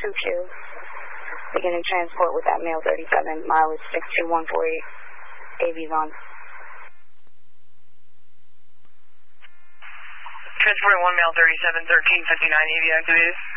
22, beginning transport with that male 37, mileage 62148, AV Vaughn. Transporting 1 male 37, 1359, AV activated.